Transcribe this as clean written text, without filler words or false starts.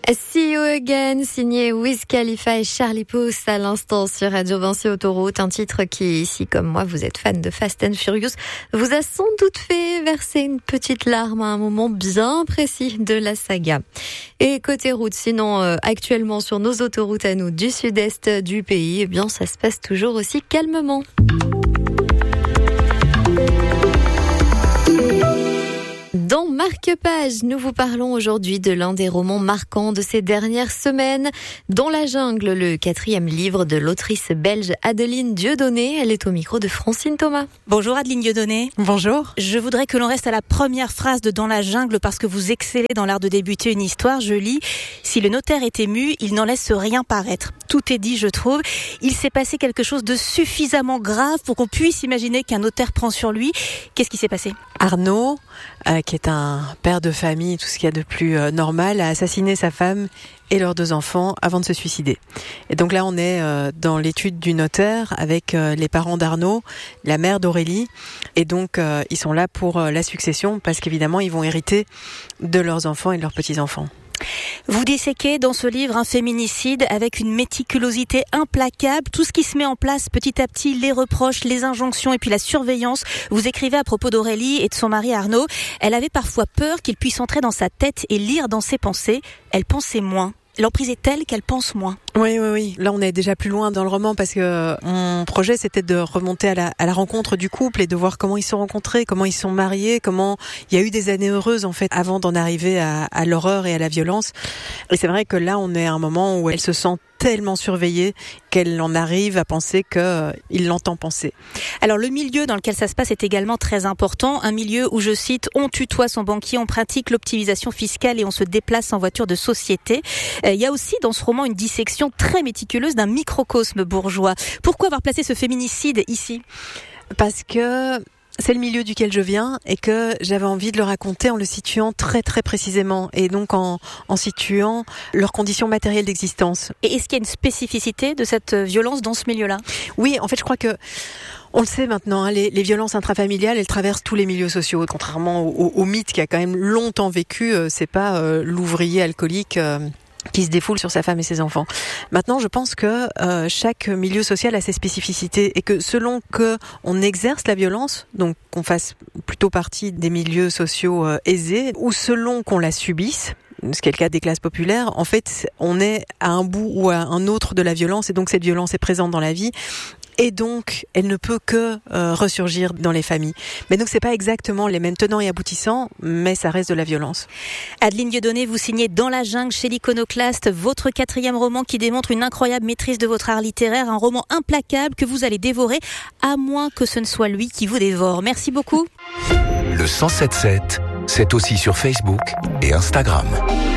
See You Again, signé Wiz Khalifa et Charlie Puth à l'instant sur Radio Vinci Autoroute, un titre qui, si comme moi vous êtes fan de Fast and Furious, vous a sans doute fait verser une petite larme à un moment bien précis de la saga. Et côté route, sinon actuellement sur nos autoroutes à nous du sud-est du pays, eh bien ça se passe toujours aussi calmement. Dans Marque-Page, nous vous parlons aujourd'hui de l'un des romans marquants de ces dernières semaines, Dans la jungle, le 4e livre de l'autrice belge Adeline Dieudonné. Elle est au micro de Francine Thomas. Bonjour Adeline Dieudonné. Bonjour. Je voudrais que l'on reste à la première phrase de Dans la jungle parce que vous excellez dans l'art de débuter une histoire. Je lis « Si le notaire est ému, il n'en laisse rien paraître ». Tout est dit, je trouve. Il s'est passé quelque chose de suffisamment grave pour qu'on puisse imaginer qu'un notaire prend sur lui. Qu'est-ce qui s'est passé ? Arnaud, qui est un père de famille, tout ce qu'il y a de plus normal, a assassiné sa femme et leurs 2 enfants avant de se suicider. Et donc là, on est dans l'étude du notaire avec les parents d'Arnaud, la mère d'Aurélie. Et donc, ils sont là pour la succession parce qu'évidemment, ils vont hériter de leurs enfants et de leurs petits-enfants. Vous disséquez dans ce livre un féminicide avec une méticulosité implacable. Tout ce qui se met en place petit à petit, les reproches, les injonctions et puis la surveillance. Vous écrivez à propos d'Aurélie et de son mari Arnaud. Elle avait parfois peur qu'il puisse entrer dans sa tête et lire dans ses pensées. Elle pensait moins. L'emprise est telle qu'elle pense moins. Oui. Là, on est déjà plus loin dans le roman parce que mon projet, c'était de remonter à la rencontre du couple et de voir comment ils se sont rencontrés, comment ils se sont mariés, comment il y a eu des années heureuses, en fait, avant d'en arriver à l'horreur et à la violence. Et c'est vrai que là, on est à un moment où elle se sent tellement surveillée qu'elle en arrive à penser qu'il l'entend penser. Alors, le milieu dans lequel ça se passe est également très important. Un milieu où, je cite, on tutoie son banquier, on pratique l'optimisation fiscale et on se déplace en voiture de société. Il y a aussi dans ce roman une dissection très méticuleuse d'un microcosme bourgeois. Pourquoi avoir placé ce féminicide ici ? Parce que c'est le milieu duquel je viens et que j'avais envie de le raconter en le situant très très précisément et donc en situant leurs conditions matérielles d'existence. Et est-ce qu'il y a une spécificité de cette violence dans ce milieu-là ? Oui, en fait je crois que on le sait maintenant, les violences intrafamiliales, elles traversent tous les milieux sociaux. Contrairement au mythe qui a quand même longtemps vécu, c'est pas l'ouvrier alcoolique qui se défoule sur sa femme et ses enfants. Maintenant, je pense que chaque milieu social a ses spécificités et que selon que on exerce la violence, donc qu'on fasse plutôt partie des milieux sociaux aisés, ou selon qu'on la subisse, ce qui est le cas des classes populaires, en fait, on est à un bout ou à un autre de la violence et donc cette violence est présente dans la vie. Et donc, elle ne peut que ressurgir dans les familles. Mais donc, c'est pas exactement les mêmes tenants et aboutissants, mais ça reste de la violence. Adeline Dieudonné, vous signez Dans la jungle chez l'Iconoclaste, votre 4e roman qui démontre une incroyable maîtrise de votre art littéraire, un roman implacable que vous allez dévorer, à moins que ce ne soit lui qui vous dévore. Merci beaucoup. Le 107.7, c'est aussi sur Facebook et Instagram.